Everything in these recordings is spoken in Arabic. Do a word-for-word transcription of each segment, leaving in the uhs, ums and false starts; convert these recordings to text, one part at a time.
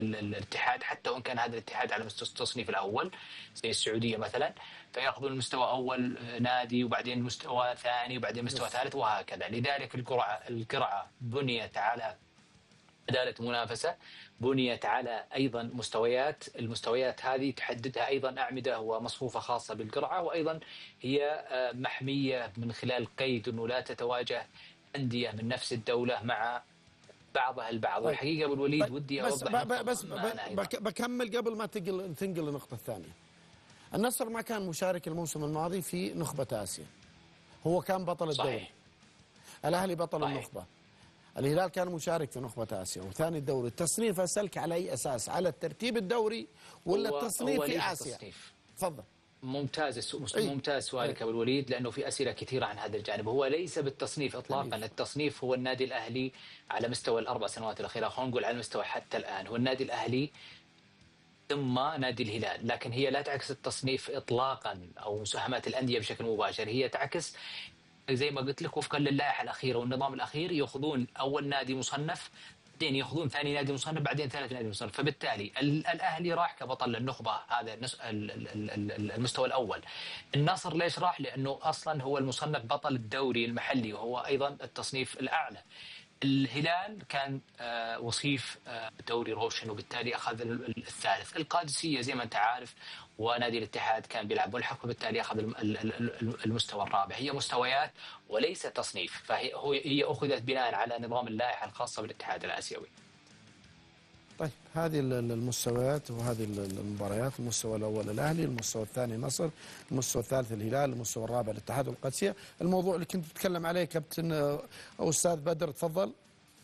الاتحاد، حتى وان كان هذا الاتحاد على مستوى التصنيف الاول زي السعوديه مثلا، فياخذون المستوى اول نادي وبعدين مستوى ثاني وبعدين مستوى ثالث وهكذا. لذلك القرعه القرعه بنيت على عدالة منافسة، بنيت على أيضا مستويات، المستويات هذه تحددها أيضا أعمدة ومصفوفة خاصة بالقرعة، وأيضا هي محمية من خلال قيد أنه لا تتواجه أندية من نفس الدولة مع بعضها البعض. والحقيقة أبو الوليد طيب ودي بس أوضح بس بك بكمل قبل ما تنقل تنقل النقطة الثانية. النصر ما كان مشارك الموسم الماضي في نخبة آسيا، هو كان بطل الدوري. صحيح. الأهلي بطل صحيح. النخبة. الهلال كان مشارك في نخبة آسيا وثاني الدوري. التصنيف أسألك على أي أساس؟ على الترتيب الدوري ولا التصنيف في آسيا؟ تفضل. ممتاز ممتاز سؤالك ابو الوليد، لانه في اسئله كثيره عن هذا الجانب. هو ليس بالتصنيف اطلاقا، التصنيف هو النادي الاهلي على مستوى الاربع سنوات الاخيره، خلينا نقول على المستوى حتى الان هو النادي الاهلي ثم نادي الهلال، لكن هي لا تعكس التصنيف اطلاقا او مساهمات الانديه بشكل مباشر، هي تعكس زي ما قلت لك وفقا للائحه الاخيره والنظام الاخير، ياخذون اول نادي مصنف، بعدين ياخذون ثاني نادي مصنف، بعدين ثالث نادي مصنف. فبالتالي الاهلي راح كبطل النخبه، هذا المستوى الاول. النصر ليش راح؟ لانه اصلا هو المصنف بطل الدوري المحلي وهو ايضا التصنيف الاعلى. الهلال كان آه وصيف آه دوري روشن وبالتالي اخذ الثالث. القادسيه زي ما انت عارف ونادي الاتحاد كان بيلعب ملحق وبالتالي اخذ المستوى الرابع. هي مستويات وليس تصنيف، فهي هي اخذت بناء على نظام اللائحه الخاصه بالاتحاد الاسيوي. طيب هذه المستويات وهذه المباريات، المستوى الاول الاهلي، المستوى الثاني النصر، المستوى الثالث الهلال، المستوى الرابع الاتحاد والقادسيه. الموضوع اللي كنت تتكلم عليه كابتن او استاذ بدر تفضل.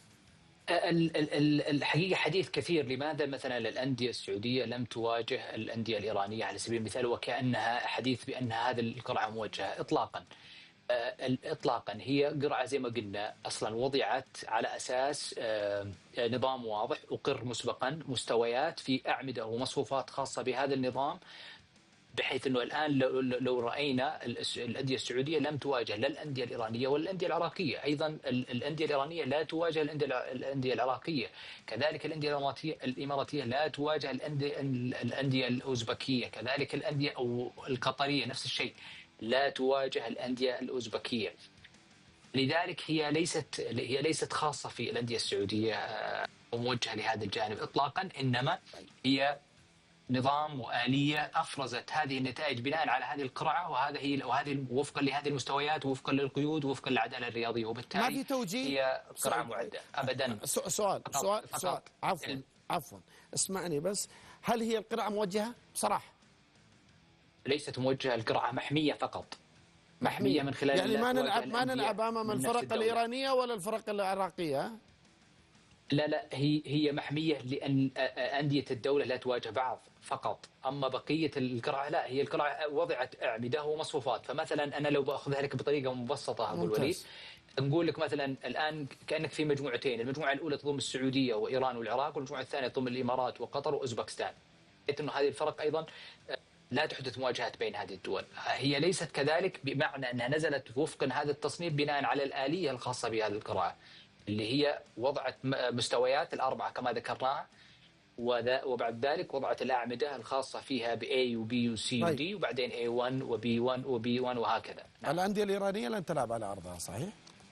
الحقيقه حديث كثير لماذا مثلا الانديه السعوديه لم تواجه الانديه الايرانيه على سبيل المثال، وكانها حديث بان هذه القرعه موجهه. اطلاقا اطلاقا هي قرعه زي ما قلنا اصلا وضعت على اساس نظام واضح اقر مسبقا، مستويات في اعمده ومصفوفات خاصه بهذا النظام، بحيث انه الان لو, لو راينا الانديه السعوديه لم تواجه لا الانديه الايرانيه ولا الانديه العراقيه، ايضا الانديه الايرانيه لا تواجه الانديه العراقيه، كذلك الانديه الاماراتيه الاماراتيه لا تواجه الانديه الانديه الاوزبكيه، كذلك الانديه او القطريه نفس الشيء لا تواجه الأندية الأوزبكية. لذلك هي ليست هي ليست خاصة في الأندية السعودية وموجهة لهذا الجانب إطلاقا، إنما هي نظام وآلية أفرزت هذه النتائج بناء على هذه القرعة، وهذا هي وهذه وفقا لهذه المستويات ووفقا للقيود ووفقا للعدالة الرياضية، وبالتالي ما في توجيه. هي قرعة معدة أبدا. سؤال فقط سؤال فقط سؤال عفوا عفوا اسمعني بس، هل هي القرعة موجهة بصراحة؟ ليست موجهة، القرعة محمية فقط، محمية من خلال يعني ما نلعب ما نلعب امام الفرق الايرانيه ولا الفرق العراقيه. لا لا هي هي محميه لان انديه الدوله لا تواجه بعض فقط، اما بقيه القرعه لا، هي القرعه وضعت اعمده ومصفوفات. فمثلا انا لو باخذها لك بطريقه مبسطه ابو الوليد، نقول لك مثلا الان كانك في مجموعتين، المجموعه الاولى تضم السعوديه وايران والعراق، والمجموعه الثانيه تضم الامارات وقطر واوزبكستان، انه هذه الفرق ايضا لا تحدث مواجهات بين هذه الدول. هي ليست كذلك بمعنى أنها نزلت وفقا هذا التصنيف بناء على الآلية الخاصة بهذه القرعة اللي هي وضعت مستويات الأربعة كما ذكرناها، وبعد ذلك وضعت الأعمدة الخاصة فيها ب A و B و C و D، وبعدين إيه ون و بي ون و بي ون وهكذا. نعم. الأندية الإيرانية لن تلعب على أرضها صحيح؟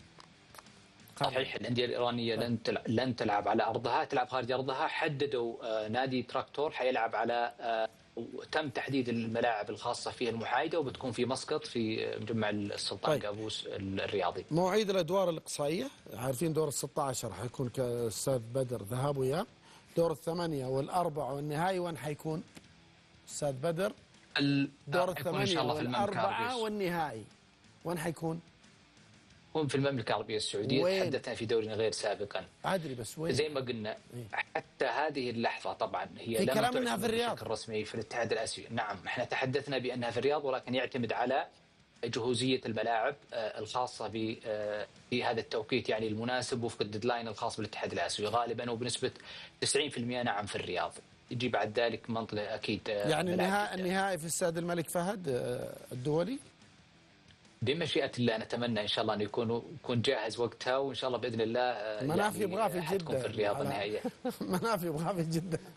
صحيح، الأندية الإيرانية لن تلعب لن تلعب على أرضها، تلعب خارج أرضها. حددوا آه نادي تراكتور حيلعب على آه وتم تحديد الملاعب الخاصة فيها المحايدة، وبتكون في مسقط في مجمع السلطان طيب. قابوس الرياضي. مواعيد الأدوار الإقصائية، عارفين دور الستة عشر حيكون كأستاذ بدر ذهاب وإياب، دور الثمانية والأربعة والنهائي وين حيكون أستاذ بدر؟ دور الثمانية والأربعة والنهائي وين حيكون؟ هم في المملكة العربية السعودية، تحدثنا في دورنا غير سابقا. أدري بس وين؟ زي ما قلنا إيه؟ حتى هذه اللحظة طبعا هي في كلام انها في الرياض بشكل رسمي في الاتحاد الآسيوي. نعم احنا تحدثنا بأنها في الرياض، ولكن يعتمد على جهوزية الملاعب الخاصة بهذا التوقيت، يعني المناسب وفق الديدلاين الخاص بالاتحاد الآسيوي، غالبا وبنسبة تسعين بالمئة نعم في الرياض. يجي بعد ذلك منطقة أكيد يعني النهائي النهائي في استاد الملك فهد الدولي بمشيئة الله. نتمنى إن شاء الله أن يكون يكون جاهز وقتها، وإن شاء الله بإذن الله منافي يبغاه في جدة في الرياض النهائية. منافي يبغاه في جدة.